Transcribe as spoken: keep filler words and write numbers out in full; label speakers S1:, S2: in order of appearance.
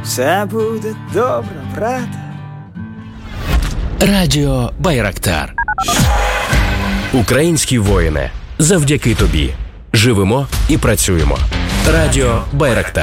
S1: Все буде добре, брате.
S2: Радіо Байрактар. Українські воїни, завдяки тобі живемо і працюємо. Радіо Байрактар.